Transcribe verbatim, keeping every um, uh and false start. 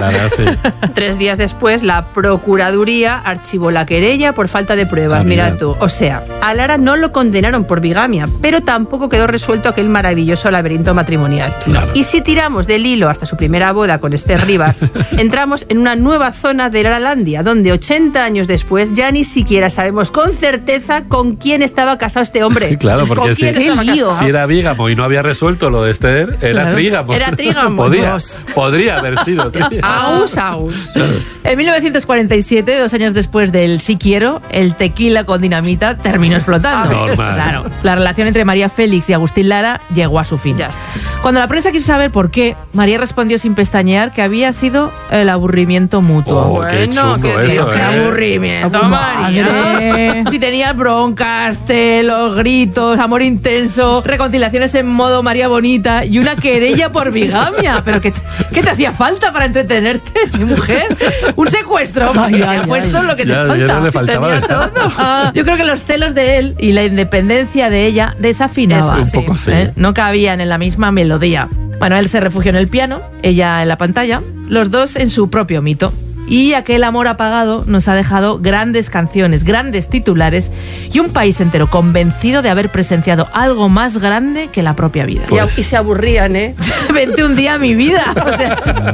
cara, sí. Tres días después, la Procuraduría archivó la querella por falta de pruebas. Ah, mira mira. tú. O sea, a Lara no lo condenaron por bigamia, pero tampoco quedó resuelto aquel maravilloso laberinto matrimonial. Claro. Y si tiramos del hilo hasta su primera boda con Esther Rivas, entramos en una nueva zona de Laralandia, donde ochenta años después ya ni siquiera sabemos con certeza con quién estaba casado este hombre. Claro, porque ¿Con si, quién estaba casado? si era bígamo y no había resuelto lo de Esther, era Claro. trígamo. Era trígamo. Podía, Dios. podría haber sido trígamo. Aus, aus. En mil novecientos cuarenta y siete, dos años después del Sí Quiero, el tequila con dinamita terminó explotando. Normal. Claro, la relación entre María Félix y Agustín Lara llegó a su fin. Ya está. Cuando la prensa quiso saber por qué, María respondió sin pestañear que había sido el aburrimiento mutuo. Oh, qué Bueno, chungo qué eso, ¡Qué ¿eh? aburrimiento, Madre. María! Si tenía broncas, celos, gritos, amor intenso, reconciliaciones en modo María Bonita y una querella por bigamia. ¿Pero qué, qué te hacía falta para entretenerte, mujer? ¿Un secuestro? Ay, ay, Te he puesto ay. lo que Ya- te ya falta. no le faltaba tenía de- todo. Ah, yo creo que los celos de él y la independencia de ella desafinaban. Eso sí. Un poco sí. ¿Eh? No cabían en la misma melodía. Bueno, él se refugió en el piano, ella en la pantalla, los dos en su propio mito. Y aquel amor apagado nos ha dejado grandes canciones, grandes titulares y un país entero convencido de haber presenciado algo más grande que la propia vida. Y, y se aburrían, ¿eh? Vente un día a mi vida. O sea,